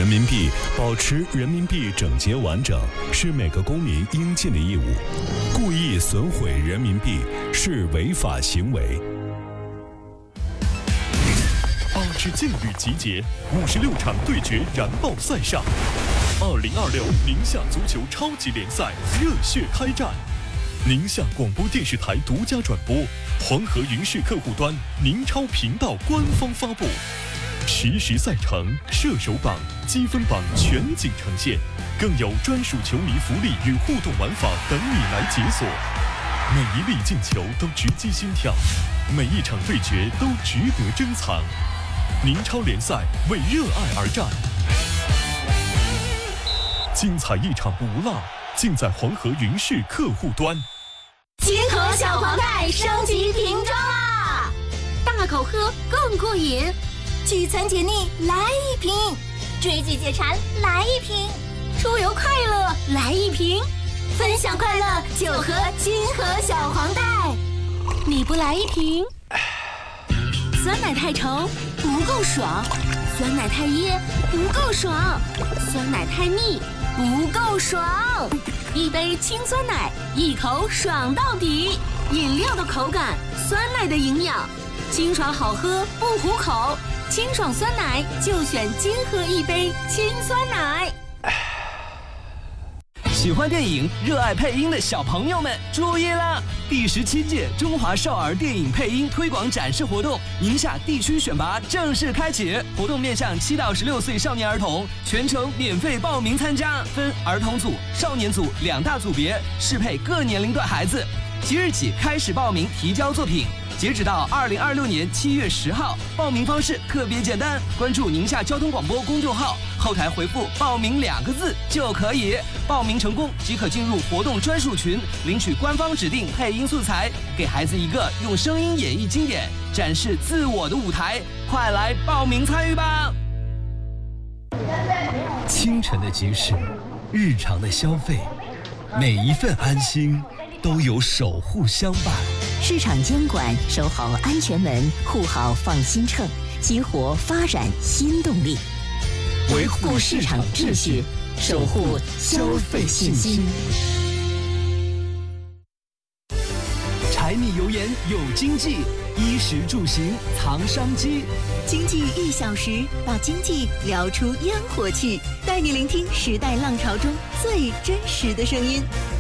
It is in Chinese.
人民币，保持人民币整洁完整是每个公民应尽的义务。故意损毁人民币是违法行为。 8支劲旅集结，56场对决燃爆赛上，2026宁夏足球超级联赛热血开战。宁夏广播电视台独家转播，黄河云视客户端、宁超频道官方发布，实时赛程、射手榜、积分榜全景呈现，更有专属球迷福利与互动玩法等你来解锁。每一粒进球都直击心跳，每一场对决都值得珍藏。宁超联赛为热爱而战，精彩一场不落，尽在黄河云视客户端。 金河小黄袋升级瓶装啦！大口喝更过瘾，聚餐解腻来一瓶，追剧解馋来一瓶，出游快乐来一瓶，分享快乐就喝金河小黄袋。你不来一瓶，酸奶太稠不够爽，酸奶太噎不够爽，酸奶太腻不够爽。一杯清酸奶，一口爽到底。饮料的口感，酸奶的营养，清爽好喝不糊口。清爽酸奶就选金河一杯清酸奶。 喜欢电影、热爱配音的小朋友们注意了！第17届中华少儿电影配音推广展示活动宁夏地区选拔正式开启，活动面向7到16岁少年儿童，全程免费报名参加，分儿童组、少年组2大组别，适配各年龄段孩子。即日起开始报名提交作品，截止到2026年7月10号。报名方式特别简单，关注宁夏交通广播公众号，后台回复“报名”2个字就可以。报名成功即可进入活动专属群，领取官方指定配音素材，给孩子一个用声音演绎经典、展示自我的舞台。快来报名参与吧！ 清晨的集市，日常的消费，每一份安心都有守护相伴。 市场监管，守好安全门，护好放心秤，激活发展新动力，维护市场秩序，守护消费信心。 柴米油盐有经济，衣食住行藏商机。 经济1小时，把经济聊出烟火气，带你聆听时代浪潮中最真实的声音。